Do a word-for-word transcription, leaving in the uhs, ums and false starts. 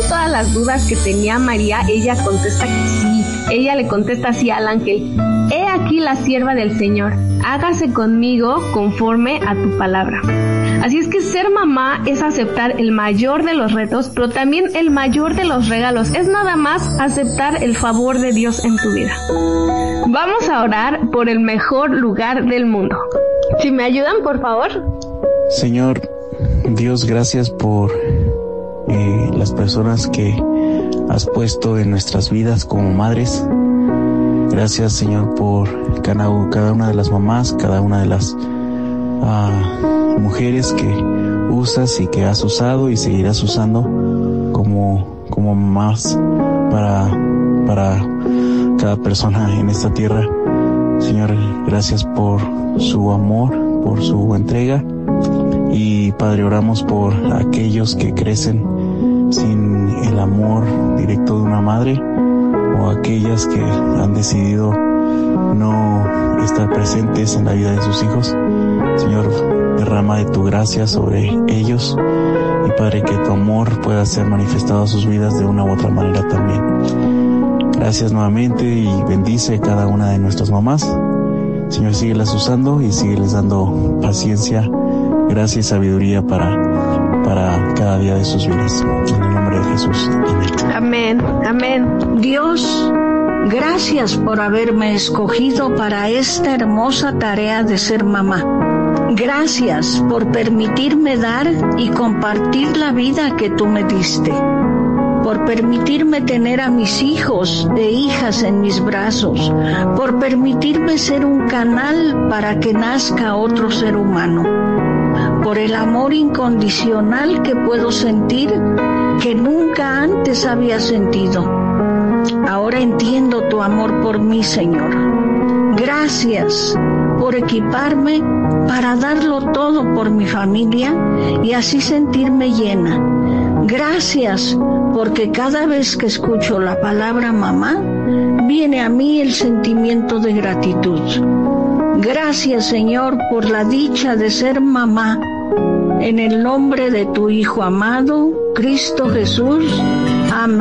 todas las dudas que tenía María, ella contesta que sí. Ella le contesta así al ángel: he aquí la sierva del Señor, hágase conmigo conforme a tu palabra. Así es que ser mamá es aceptar el mayor de los retos, pero también el mayor de los regalos. Es nada más aceptar el favor de Dios en tu vida. Vamos a orar por el mejor lugar del mundo. Si me ayudan, por favor. Señor Dios, gracias por eh, las personas que has puesto en nuestras vidas como madres. Gracias, Señor, por cada, cada una de las mamás, cada una de las uh, mujeres que usas y que has usado y seguirás usando como, como mamás para, para cada persona en esta tierra. Señor, gracias por su amor, por su entrega. Y Padre, oramos por aquellos que crecen sin el amor directo de una madre, o aquellas que han decidido no estar presentes en la vida de sus hijos. Señor, derrama de tu gracia sobre ellos, y Padre, que tu amor pueda ser manifestado a sus vidas de una u otra manera también. Gracias nuevamente y bendice a cada una de nuestras mamás. Señor, síguelas usando y sígueles dando paciencia, gracia y sabiduría para, para cada día de sus vidas. En el nombre de Jesús. Amén. Amén. Amén. Dios, gracias por haberme escogido para esta hermosa tarea de ser mamá. Gracias por permitirme dar y compartir la vida que tú me diste. Por permitirme tener a mis hijos e hijas en mis brazos, por permitirme ser un canal para que nazca otro ser humano, por el amor incondicional que puedo sentir que nunca antes había sentido. Ahora entiendo tu amor por mí, Señor. Gracias por equiparme para darlo todo por mi familia y así sentirme llena. Gracias porque cada vez que escucho la palabra mamá, viene a mí el sentimiento de gratitud. Gracias, Señor, por la dicha de ser mamá. En el nombre de tu Hijo amado, Cristo Jesús.